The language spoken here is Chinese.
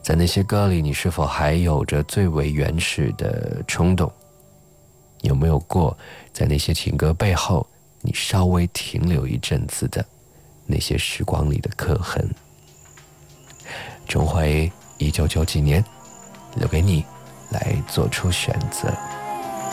在那些歌里，你是否还有着最为原始的冲动？有没有过在那些情歌背后，你稍微停留一阵子的那些时光里的刻痕？重回1990年，留给你来做出选择。